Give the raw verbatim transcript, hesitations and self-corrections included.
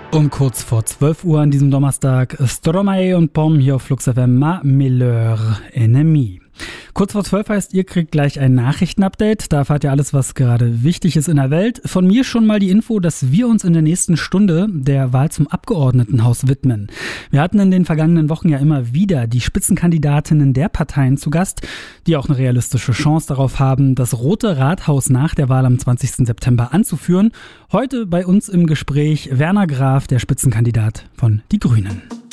Um kurz vor zwölf Uhr an diesem Donnerstag, Stromae und Pom hier auf Flux F M, Ma Meilleur Ennemi. Kurz vor zwölf heißt, ihr kriegt gleich ein Nachrichtenupdate. Da erfahrt ihr alles, was gerade wichtig ist in der Welt. Von mir schon mal die Info, dass wir uns in der nächsten Stunde der Wahl zum Abgeordnetenhaus widmen. Wir hatten in den vergangenen Wochen ja immer wieder die Spitzenkandidatinnen der Parteien zu Gast, die auch eine realistische Chance darauf haben, das Rote Rathaus nach der Wahl am zwanzigsten September anzuführen. Heute bei uns im Gespräch Werner Graf, der Spitzenkandidat von Die Grünen.